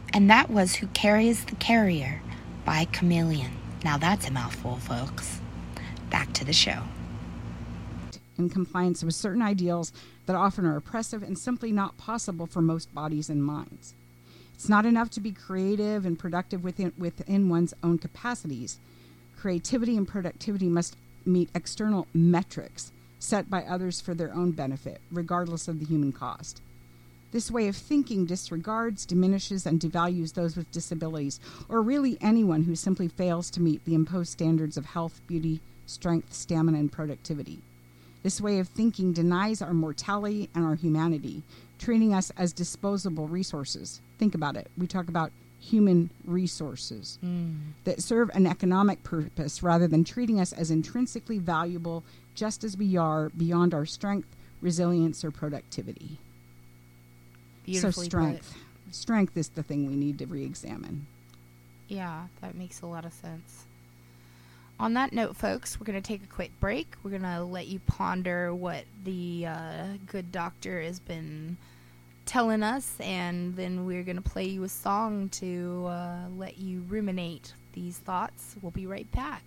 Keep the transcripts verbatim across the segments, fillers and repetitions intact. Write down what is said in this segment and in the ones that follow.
And that was Who Carries the Carrier by Chameleon. Now that's a mouthful, folks. Back to the show. In compliance with certain ideals that often are oppressive and simply not possible for most bodies and minds. It's not enough to be creative and productive within, within one's own capacities. Creativity and productivity must meet external metrics set by others for their own benefit, regardless of the human cost. This way of thinking disregards, diminishes, and devalues those with disabilities, or really anyone who simply fails to meet the imposed standards of health, beauty, strength, stamina, and productivity. This way of thinking denies our mortality and our humanity, treating us as disposable resources. Think about it. We talk about human resources mm. that serve an economic purpose rather than treating us as intrinsically valuable just as we are beyond our strength, resilience, or productivity. So strength. Put. Strength is the thing we need to re-examine. Yeah, that makes a lot of sense. On that note, folks, we're going to take a quick break. We're going to let you ponder what the uh, good doctor has been telling us, and then we're going to play you a song to uh, let you ruminate these thoughts. We'll be right back.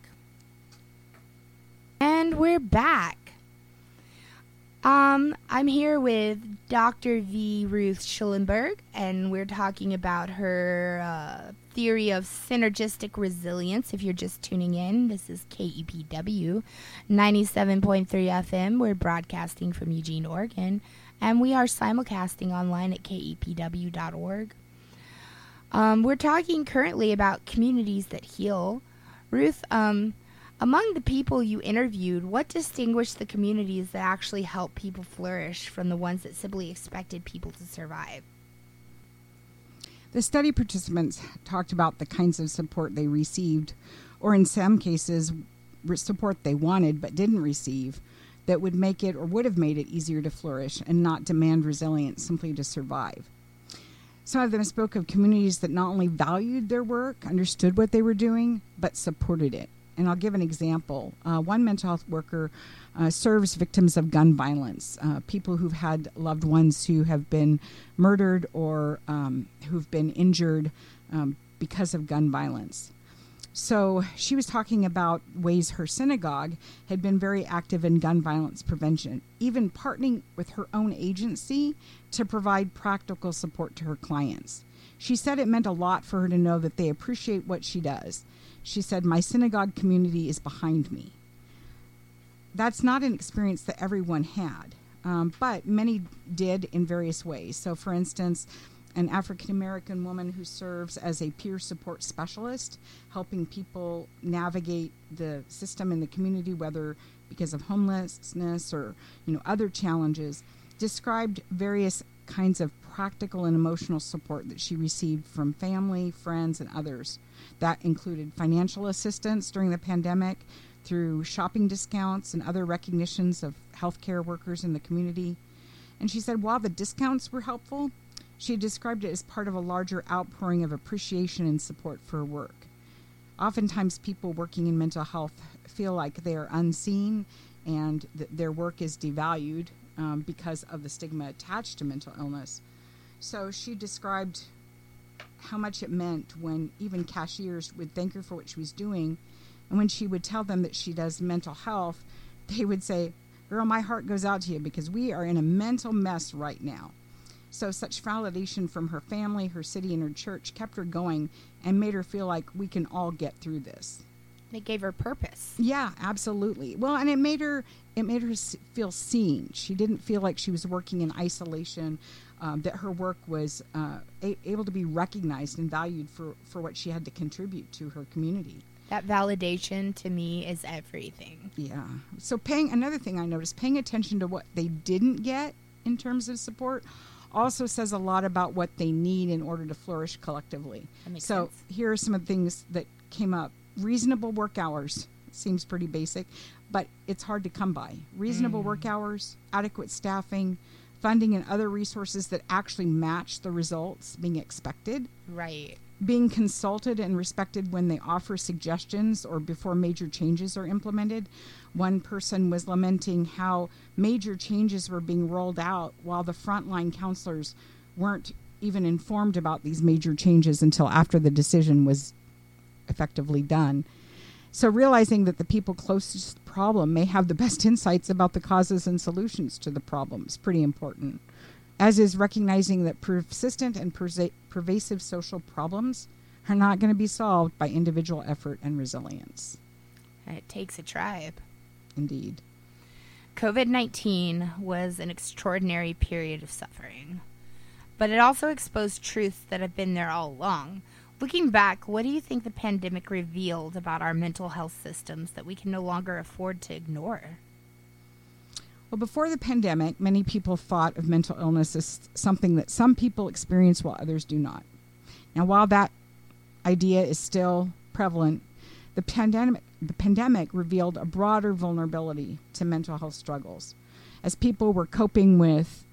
And we're back. Um, I'm here with Doctor V. Ruth Schellenberg, and we're talking about her uh, theory of synergistic resilience. If you're just tuning in, this is K E P W ninety-seven point three F M. We're broadcasting from Eugene, Oregon, and we are simulcasting online at K E P W dot org. Um, we're talking currently about communities that heal. Ruth, um... among the people you interviewed, what distinguished the communities that actually help people flourish from the ones that simply expected people to survive? The study participants talked about the kinds of support they received, or in some cases, support they wanted but didn't receive, that would make it or would have made it easier to flourish and not demand resilience simply to survive. Some of them spoke of communities that not only valued their work, understood what they were doing, but supported it. And I'll give an example. Uh, one mental health worker uh, serves victims of gun violence, uh, people who've had loved ones who have been murdered or um, who've been injured um, because of gun violence. So she was talking about ways her synagogue had been very active in gun violence prevention, even partnering with her own agency to provide practical support to her clients. She said it meant a lot for her to know that they appreciate what she does. She said, "My synagogue community is behind me." That's not an experience that everyone had, um, but many did in various ways. So, for instance, an African-American woman who serves as a peer support specialist, helping people navigate the system in the community, whether because of homelessness or, you know, other challenges, described various kinds of practical and emotional support that she received from family, friends, and others. That included financial assistance during the pandemic through shopping discounts and other recognitions of healthcare workers in the community. And she said while the discounts were helpful, she described it as part of a larger outpouring of appreciation and support for her work. Oftentimes people working in mental health feel like they are unseen and that their work is devalued um, because of the stigma attached to mental illness. So she described how much it meant when even cashiers would thank her for what she was doing. And when she would tell them that she does mental health, they would say, "Girl, my heart goes out to you because we are in a mental mess right now." So such validation from her family, her city, and her church kept her going and made her feel like we can all get through this. It gave her purpose. Yeah, absolutely. Well, and it made her it made her feel seen. She didn't feel like she was working in isolation, um, that her work was uh, a- able to be recognized and valued for, for what she had to contribute to her community. That validation to me is everything. Yeah. So paying, another thing I noticed, paying attention to what they didn't get in terms of support also says a lot about what they need in order to flourish collectively. That makes so sense. Here are some of the things that came up. Reasonable work hours. Seems pretty basic, but it's hard to come by. Reasonable mm. work hours, adequate staffing, funding, and other resources that actually match the results being expected. Right. Being consulted and respected when they offer suggestions or before major changes are implemented. One person was lamenting how major changes were being rolled out while the frontline counselors weren't even informed about these major changes until after the decision was effectively done. So realizing that the people closest to the problem may have the best insights about the causes and solutions to the problem is pretty important, as is recognizing that persistent and persa- pervasive social problems are not going to be solved by individual effort and resilience. It takes a tribe. Indeed. COVID nineteen was an extraordinary period of suffering, but it also exposed truths that have been there all along. Looking back, what do you think the pandemic revealed about our mental health systems that we can no longer afford to ignore? Well, before the pandemic, many people thought of mental illness as something that some people experience while others do not. Now, while that idea is still prevalent, the pandemic, the pandemic revealed a broader vulnerability to mental health struggles, as people were coping with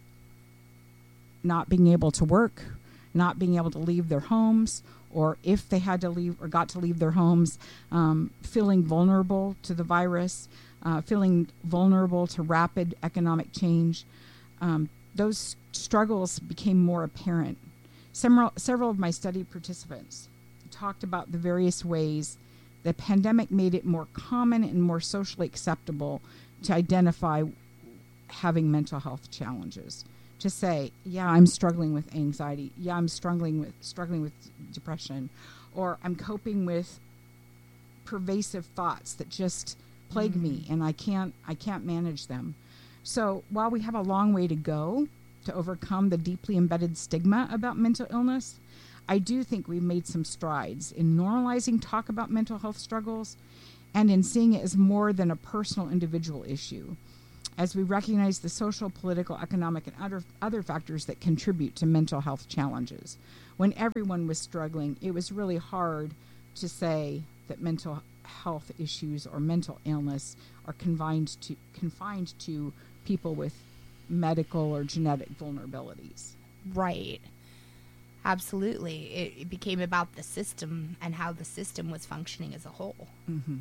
not being able to work, not being able to leave their homes, or if they had to leave or got to leave their homes, um, feeling vulnerable to the virus, uh, feeling vulnerable to rapid economic change. Um, those struggles became more apparent. Several, several of my study participants talked about the various ways the pandemic made it more common and more socially acceptable to identify having mental health challenges. To say, yeah, I'm struggling with anxiety. Yeah, I'm struggling with struggling with depression, or I'm coping with pervasive thoughts that just plague mm-hmm. me, and I can't I can't manage them. So while we have a long way to go to overcome the deeply embedded stigma about mental illness, I do think we've made some strides in normalizing talk about mental health struggles and in seeing it as more than a personal individual issue, as we recognize the social, political, economic, and other, other factors that contribute to mental health challenges. When everyone was struggling, it was really hard to say that mental health issues or mental illness are confined to, confined to people with medical or genetic vulnerabilities. Right. Absolutely. It, it became about the system and how the system was functioning as a whole. Mm-hmm.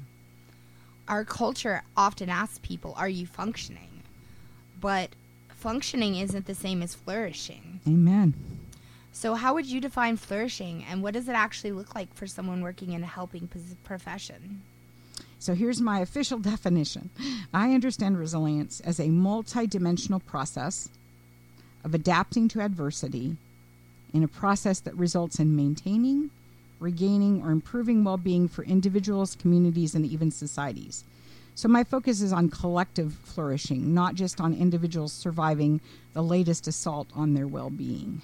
Our culture often asks people, are you functioning? But functioning isn't the same as flourishing. Amen. So how would you define flourishing, and what does it actually look like for someone working in a helping pos- profession? So here's my official definition. I understand resilience as a multidimensional process of adapting to adversity in a process that results in maintaining, regaining, or improving well-being for individuals, communities, and even societies. So my focus is on collective flourishing, not just on individuals surviving the latest assault on their well-being.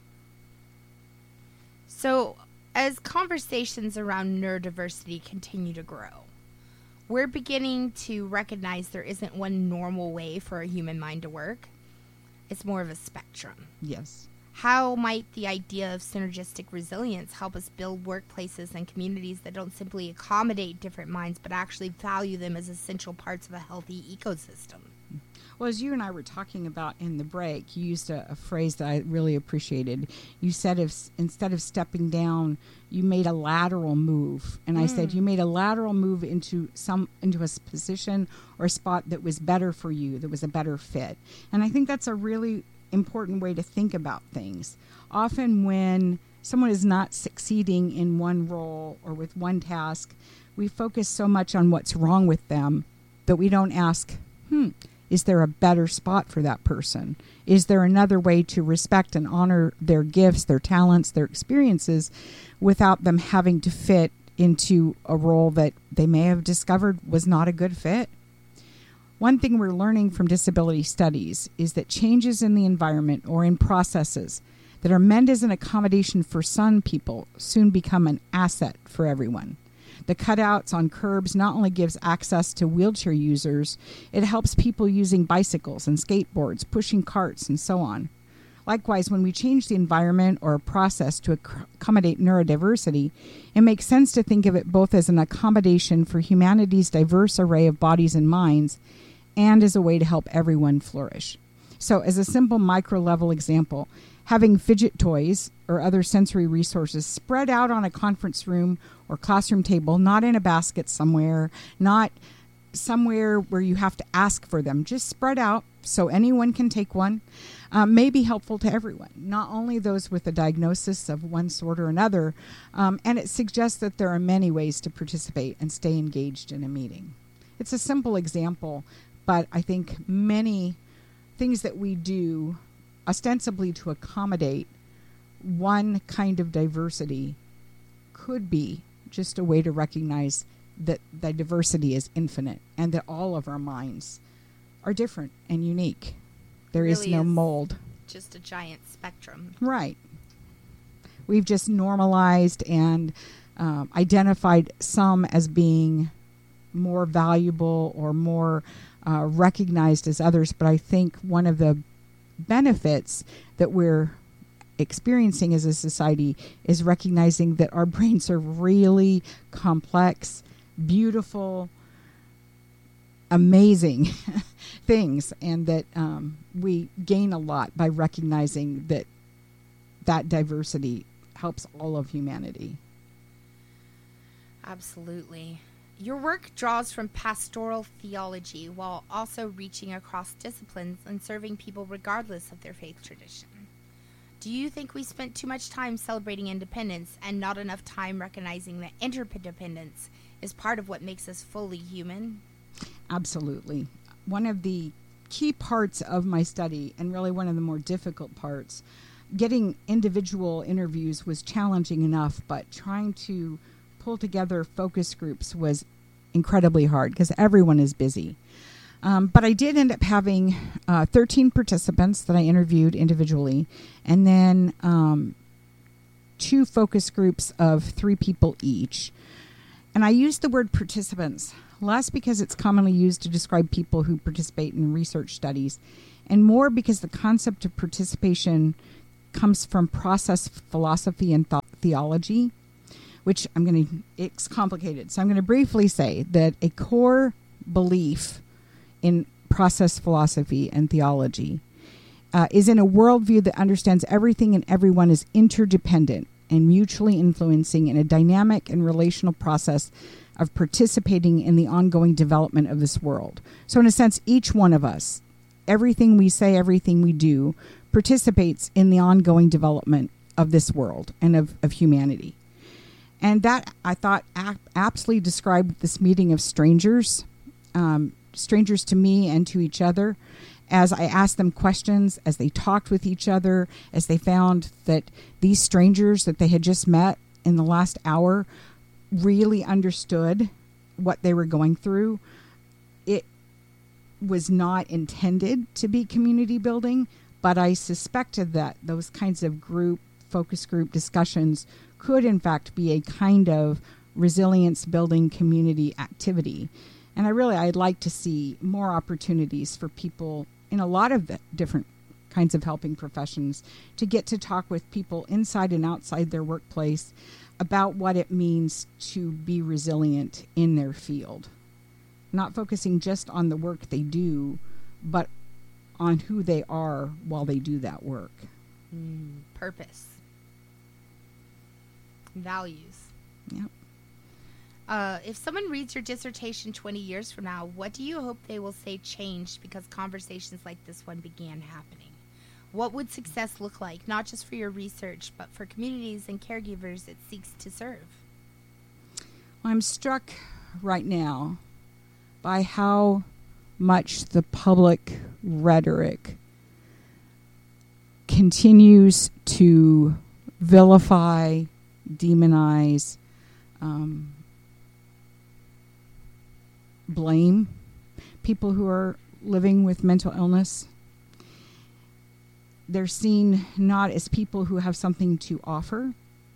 So as conversations around neurodiversity continue to grow, we're beginning to recognize there isn't one normal way for a human mind to work. It's more of a spectrum. Yes. How might the idea of synergistic resilience help us build workplaces and communities that don't simply accommodate different minds, but actually value them as essential parts of a healthy ecosystem? Well, as you and I were talking about in the break, you used a, a phrase that I really appreciated. You said if instead of stepping down, you made a lateral move. And mm. I said you made a lateral move into some into a position or a spot that was better for you, that was a better fit. And I think that's a really important way to think about things. Often when someone is not succeeding in one role or with one task, we focus so much on what's wrong with them that we don't ask, hmm, is there a better spot for that person? Is there another way to respect and honor their gifts, their talents, their experiences without them having to fit into a role that they may have discovered was not a good fit? One thing we're learning from disability studies is that changes in the environment or in processes that are meant as an accommodation for some people soon become an asset for everyone. The cutouts on curbs not only gives access to wheelchair users, it helps people using bicycles and skateboards, pushing carts, and so on. Likewise, when we change the environment or a process to ac- accommodate neurodiversity, it makes sense to think of it both as an accommodation for humanity's diverse array of bodies and minds, and as a way to help everyone flourish. So as a simple micro-level example, having fidget toys or other sensory resources spread out on a conference room or classroom table, not in a basket somewhere, not somewhere where you have to ask for them. Just spread out so anyone can take one. Um, may be helpful to everyone, not only those with a diagnosis of one sort or another. Um, and it suggests that there are many ways to participate and stay engaged in a meeting. It's a simple example, but I think many things that we do ostensibly to accommodate one kind of diversity could be just a way to recognize that the diversity is infinite and that all of our minds are different and unique. There is Really no is mold. Just a giant spectrum. Right. We've just normalized and um, identified some as being more valuable or more uh, recognized as others. But I think one of the benefits that we're experiencing as a society is recognizing that our brains are really complex, beautiful, amazing things, and that um, we gain a lot by recognizing that that diversity helps all of humanity. Absolutely. Your work draws from pastoral theology while also reaching across disciplines and serving people regardless of their faith tradition. Do you think we spent too much time celebrating independence and not enough time recognizing that interdependence is part of what makes us fully human? Absolutely. One of the key parts of my study, and really one of the more difficult parts, getting individual interviews was challenging enough, but trying to pull together focus groups was incredibly hard because everyone is busy. Um, but I did end up having uh, thirteen participants that I interviewed individually, and then um, two focus groups of three people each. And I used the word participants less because it's commonly used to describe people who participate in research studies, and more because the concept of participation comes from process philosophy and th- theology, which I'm going to, it's complicated. So I'm going to briefly say that a core belief in process philosophy and theology uh, is in a worldview that understands everything and everyone is interdependent and mutually influencing in a dynamic and relational process of participating in the ongoing development of this world. So in a sense, each one of us, everything we say, everything we do, participates in the ongoing development of this world and of, of humanity. And that, I thought, ap- aptly described this meeting of strangers, um, strangers to me and to each other, as I asked them questions, as they talked with each other, as they found that these strangers that they had just met in the last hour really understood what they were going through. It was not intended to be community building, but I suspected that those kinds of group, focus group discussions could in fact be a kind of resilience building community activity. And I really, I'd like to see more opportunities for people in a lot of the different kinds of helping professions to get to talk with people inside and outside their workplace about what it means to be resilient in their field. Not focusing just on the work they do, but on who they are while they do that work. Mm, purpose. Values. Yep. Uh, if someone reads your dissertation twenty years from now, what do you hope they will say changed because conversations like this one began happening? What would success look like, not just for your research, but for communities and caregivers it seeks to serve? Well, I'm struck right now by how much the public rhetoric continues to vilify, demonize, um, blame people who are living with mental illness. They're seen not as people who have something to offer.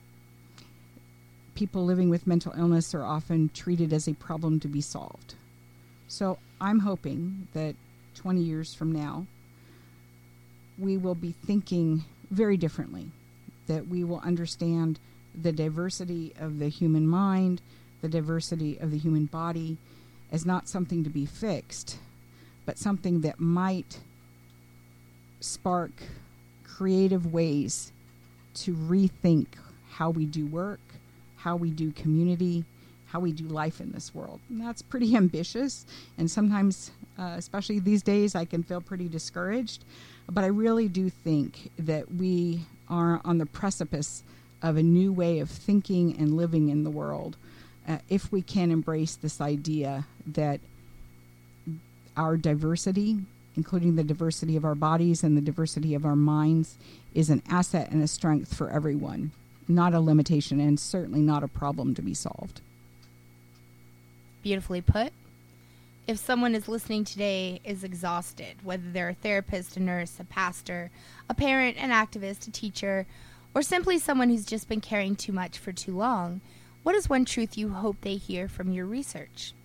People living with mental illness are often treated as a problem to be solved. So I'm hoping that twenty years from now, we will be thinking very differently, that we will understand the diversity of the human mind, the diversity of the human body, as not something to be fixed, but something that might spark creative ways to rethink how we do work, how we do community, how we do life in this world. And that's pretty ambitious, and sometimes, uh, especially these days, I can feel pretty discouraged. But I really do think that we are on the precipice of a new way of thinking and living in the world, uh, if we can embrace this idea that our diversity, including the diversity of our bodies and the diversity of our minds, is an asset and a strength for everyone, not a limitation, and certainly not a problem to be solved. Beautifully put. If someone is listening today is exhausted, whether they're a therapist, a nurse, a pastor, a parent, an activist, a teacher, or simply someone who's just been carrying too much for too long, what is one truth you hope they hear from your research?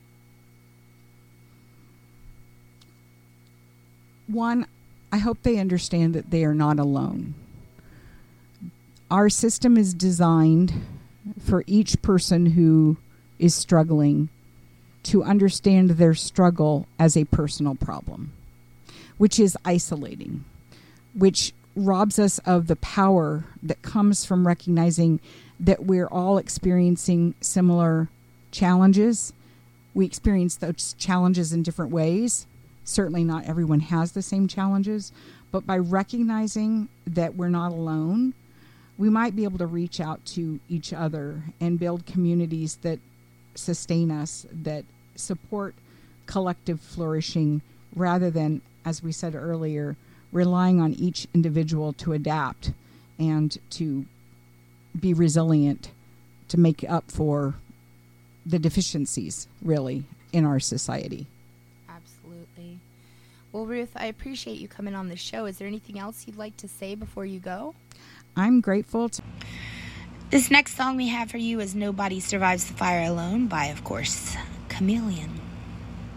One, I hope they understand that they are not alone. Our system is designed for each person who is struggling to understand their struggle as a personal problem, which is isolating, which robs us of the power that comes from recognizing that we're all experiencing similar challenges. We experience those challenges in different ways. Certainly not everyone has the same challenges, but by recognizing that we're not alone, we might be able to reach out to each other and build communities that sustain us, that support collective flourishing, rather than, as we said earlier, relying on each individual to adapt and to be resilient to make up for the deficiencies, really, in our society. Absolutely. Well, Ruth, I appreciate you coming on the show. Is there anything else you'd like to say before you go? I'm grateful to... This next song we have for you is Nobody Survives the Fire Alone by, of course, Chameleon.